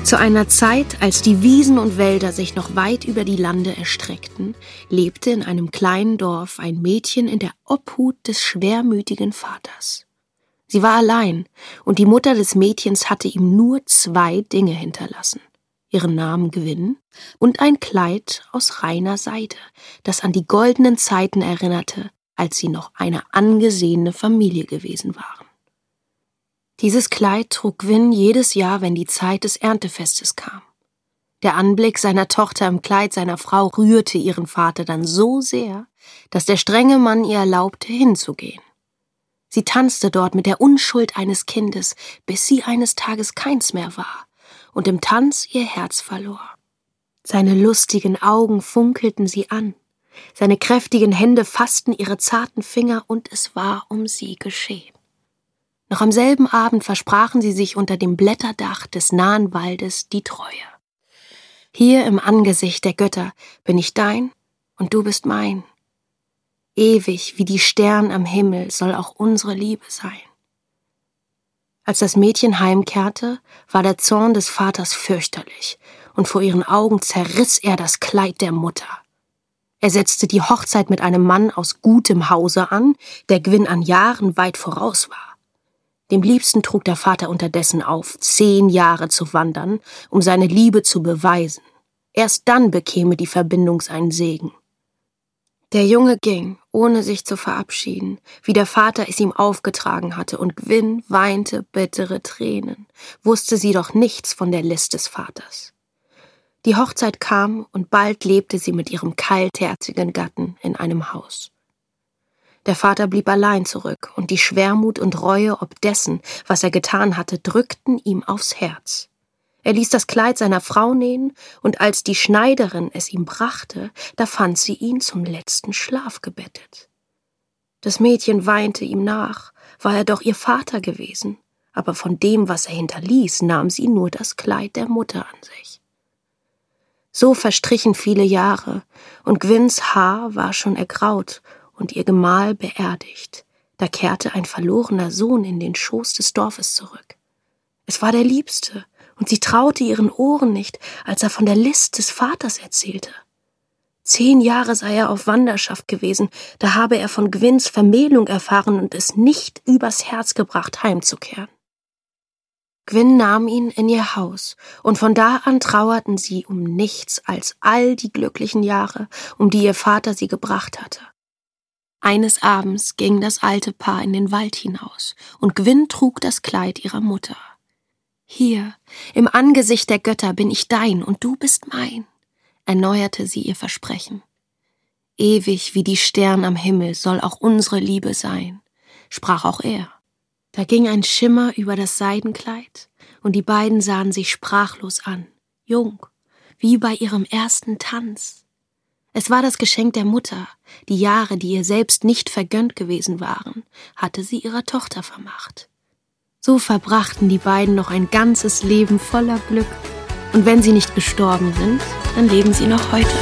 Zu einer Zeit, als die Wiesen und Wälder sich noch weit über die Lande erstreckten, lebte in einem kleinen Dorf ein Mädchen in der Obhut des schwermütigen Vaters. Sie war allein, und die Mutter des Mädchens hatte ihm nur 2 Dinge hinterlassen: ihren Namen Gwyn und ein Kleid aus reiner Seide, das an die goldenen Zeiten erinnerte, als sie noch eine angesehene Familie gewesen waren. Dieses Kleid trug Gwyn jedes Jahr, wenn die Zeit des Erntefestes kam. Der Anblick seiner Tochter im Kleid seiner Frau rührte ihren Vater dann so sehr, dass der strenge Mann ihr erlaubte, hinzugehen. Sie tanzte dort mit der Unschuld eines Kindes, bis sie eines Tages keins mehr war und im Tanz ihr Herz verlor. Seine lustigen Augen funkelten sie an, seine kräftigen Hände fassten ihre zarten Finger, und es war um sie geschehen. Noch am selben Abend versprachen sie sich unter dem Blätterdach des nahen Waldes die Treue. Hier im Angesicht der Götter bin ich dein und du bist mein. Ewig wie die Stern am Himmel soll auch unsere Liebe sein. Als das Mädchen heimkehrte, war der Zorn des Vaters fürchterlich, und vor ihren Augen zerriss er das Kleid der Mutter. Er setzte die Hochzeit mit einem Mann aus gutem Hause an, der Gwyn an Jahren weit voraus war. Dem Liebsten trug der Vater unterdessen auf, 10 Jahre zu wandern, um seine Liebe zu beweisen. Erst dann bekäme die Verbindung seinen Segen. Der Junge ging, ohne sich zu verabschieden, wie der Vater es ihm aufgetragen hatte, und Gwyn weinte bittere Tränen, wusste sie doch nichts von der List des Vaters. Die Hochzeit kam, und bald lebte sie mit ihrem kaltherzigen Gatten in einem Haus. Der Vater blieb allein zurück, und die Schwermut und Reue ob dessen, was er getan hatte, drückten ihm aufs Herz. Er ließ das Kleid seiner Frau nähen, und als die Schneiderin es ihm brachte, da fand sie ihn zum letzten Schlaf gebettet. Das Mädchen weinte ihm nach, war er doch ihr Vater gewesen, aber von dem, was er hinterließ, nahm sie nur das Kleid der Mutter an sich. So verstrichen viele Jahre, und Gwyns Haar war schon ergraut und ihr Gemahl beerdigt. Da kehrte ein verlorener Sohn in den Schoß des Dorfes zurück. Es war der Liebste, und sie traute ihren Ohren nicht, als er von der List des Vaters erzählte. 10 Jahre sei er auf Wanderschaft gewesen, da habe er von Gwyns Vermählung erfahren und es nicht übers Herz gebracht, heimzukehren. Gwyn nahm ihn in ihr Haus, und von da an trauerten sie um nichts als all die glücklichen Jahre, um die ihr Vater sie gebracht hatte. Eines Abends ging das alte Paar in den Wald hinaus, und Gwyn trug das Kleid ihrer Mutter. »Hier, im Angesicht der Götter bin ich dein und du bist mein«, erneuerte sie ihr Versprechen. »Ewig wie die Stern am Himmel soll auch unsere Liebe sein«, sprach auch er. Da ging ein Schimmer über das Seidenkleid, und die beiden sahen sich sprachlos an, jung, wie bei ihrem ersten Tanz. Es war das Geschenk der Mutter, die Jahre, die ihr selbst nicht vergönnt gewesen waren, hatte sie ihrer Tochter vermacht. So verbrachten die beiden noch ein ganzes Leben voller Glück, und wenn sie nicht gestorben sind, dann leben sie noch heute.